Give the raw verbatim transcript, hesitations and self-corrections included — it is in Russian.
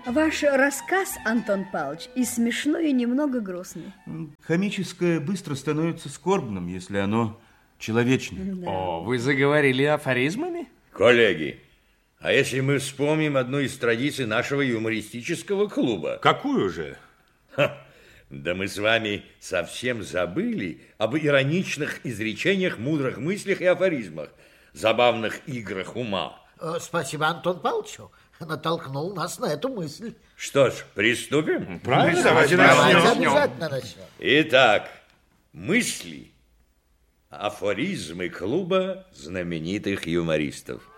Ваш рассказ, Антон Павлович, и смешной, и немного грустный. Комическое быстро становится скорбным, если оно человечное. Да. О, вы заговорили афоризмами? Коллеги, а если мы вспомним одну из традиций нашего юмористического клуба? Какую же? Ха, да мы с вами совсем забыли об ироничных изречениях, мудрых мыслях и афоризмах, забавных играх ума. Спасибо Антон Павловичу. Натолкнул нас на эту мысль. Что ж, приступим? Правильно, давайте начнем. Обязательно начнем. Итак, мысли, афоризмы клуба знаменитых юмористов.